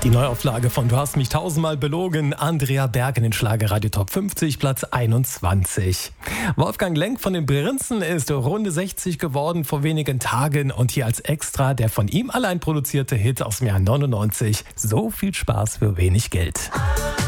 Die Neuauflage von Du hast mich tausendmal belogen, Andrea Berg in den Schlagerradio Top 50, Platz 21. Wolfgang Lenk von den Prinzen ist Runde 60 geworden vor wenigen Tagen und hier als Extra der von ihm allein produzierte Hit aus dem Jahr 99. So viel Spaß für wenig Geld.